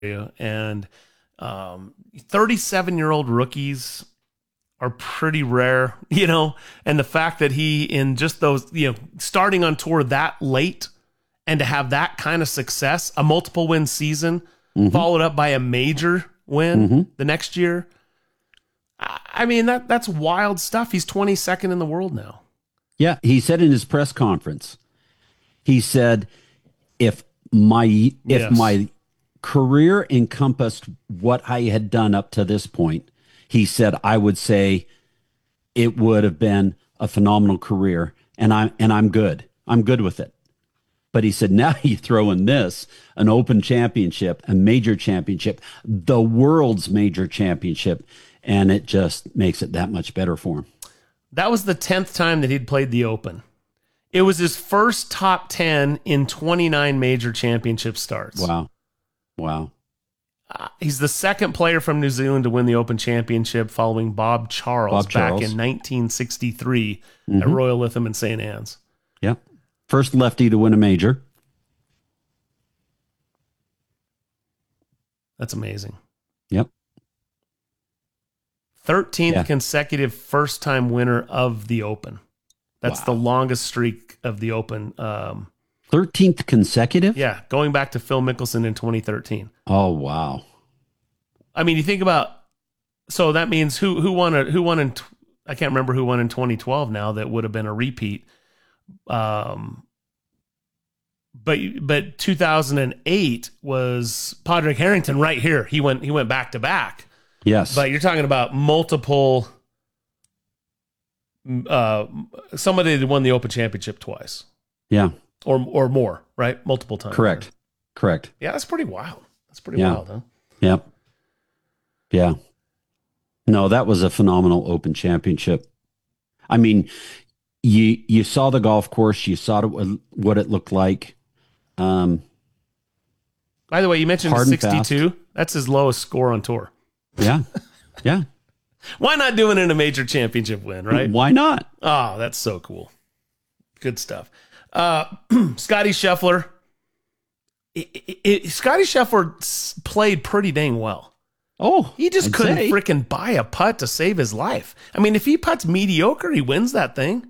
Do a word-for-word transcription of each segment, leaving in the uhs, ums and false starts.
And um, thirty-seven-year-old rookies are pretty rare, you know, and the fact that he, in just those, you know, starting on tour that late and to have that kind of success, a multiple win season, mm-hmm. followed up by a major win mm-hmm. the next year. I mean, that that's wild stuff. He's twenty-second in the world now. Yeah. He said in his press conference, he said, if my, if yes. my career encompassed what I had done up to this point, he said, I would say it would have been a phenomenal career, and I'm and I'm good. I'm good with it. But he said, now you throw in this, an open championship, a major championship, the world's major championship, and it just makes it that much better for him. That was the tenth time that he'd played the Open. It was his first top ten in twenty-nine major championship starts. Wow. Wow. Uh, he's the second player from New Zealand to win the Open Championship, following Bob Charles, Bob Charles. back in nineteen sixty-three mm-hmm. at Royal Lytham and Saint Anne's. Yep. First lefty to win a major. That's amazing. Yep. thirteenth yeah. consecutive first-time winner of the Open. That's wow. the longest streak of the Open. Um, thirteenth consecutive? Yeah, going back to Phil Mickelson in twenty thirteen. Oh, wow. I mean, you think about, so that means who who won a, who won in, I can't remember who won in twenty twelve now, that would have been a repeat. Um, but but two thousand eight was Padraig Harrington right here. He went he went back to back. Yes. But you're talking about multiple, uh, somebody that won the Open Championship twice. Yeah. Or or more, right? Multiple times. Correct. Right? Correct. Yeah, that's pretty wild. That's pretty yeah. wild, huh? Yep. Yeah. No, that was a phenomenal Open Championship. I mean, you you saw the golf course, you saw what it looked like. Um, By the way, you mentioned sixty-two. That's his lowest score on tour. Yeah. Yeah. Why not doing it in a major championship win, right? Why not? Oh, that's so cool. Good stuff. Uh, Scotty Scheffler. It, it, it, Scotty Scheffler played pretty dang well. Oh, he just I'd couldn't say. freaking buy a putt to save his life. I mean, if he putts mediocre, he wins that thing.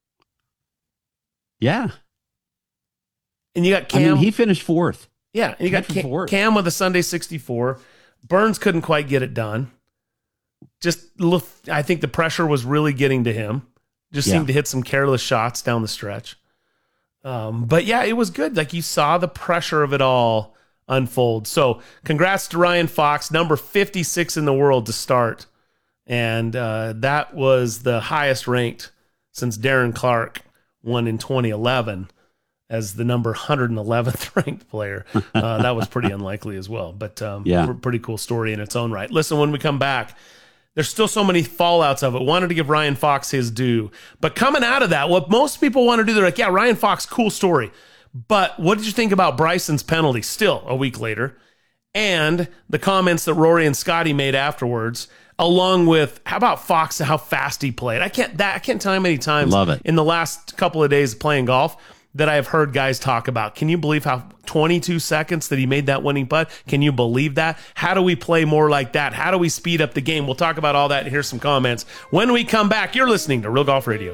Yeah. And you got Cam. I mean, he finished fourth. Yeah, and you got Cam, Cam with a Sunday sixty-four. Burns couldn't quite get it done. Just look, I think the pressure was really getting to him. Just yeah. seemed to hit some careless shots down the stretch. Um, but yeah, it was good. Like, you saw the pressure of it all unfold. So congrats to Ryan Fox, number fifty-six in the world to start. And uh, that was the highest ranked since Darren Clark won in twenty eleven as the number one hundred eleventh ranked player. Uh, that was pretty unlikely as well. But um, yeah. pretty cool story in its own right. Listen, when we come back, there's still so many fallouts of it. Wanted to give Ryan Fox his due. But coming out of that, what most people want to do, they're like, yeah, Ryan Fox, cool story. But what did you think about Bryson's penalty still a week later? And the comments that Rory and Scotty made afterwards, along with how about Fox, how fast he played. I can't that I can't tell you how many times Love it. in the last couple of days of playing golf that I have heard guys talk about. Can you believe how twenty-two seconds that he made that winning putt? Can you believe that? How do we play more like that? How do we speed up the game? We'll talk about all that and here's some comments. When we come back, you're listening to Real Golf Radio.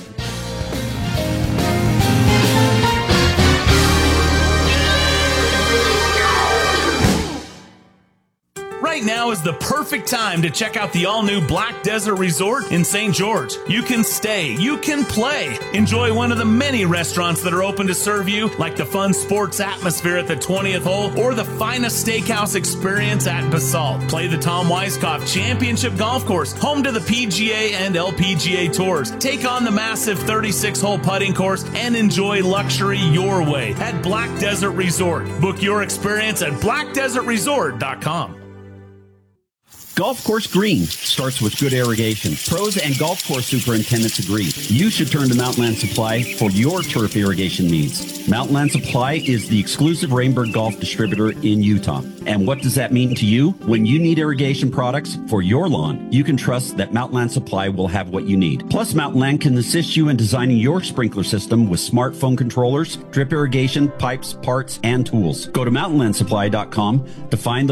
Right now is the perfect time to check out the all-new Black Desert Resort in Saint George. You can stay, you can play, enjoy one of the many restaurants that are open to serve you, like the fun sports atmosphere at the twentieth hole or the finest steakhouse experience at Basalt. Play the Tom Weiskopf Championship Golf Course, home to the P G A and L P G A tours. Take on the massive thirty-six hole putting course and enjoy luxury your way at Black Desert Resort. Book your experience at black desert resort dot com. Golf course green starts with good irrigation. Pros and golf course superintendents agree. You should turn to Mountain Land Supply for your turf irrigation needs. Mountain Land Supply is the exclusive Rainbird Golf distributor in Utah. And what does that mean to you? When you need irrigation products for your lawn, you can trust that Mountain Land Supply will have what you need. Plus, Mountain Land can assist you in designing your sprinkler system with smartphone controllers, drip irrigation, pipes, parts, and tools. Go to mountain land supply dot com to find the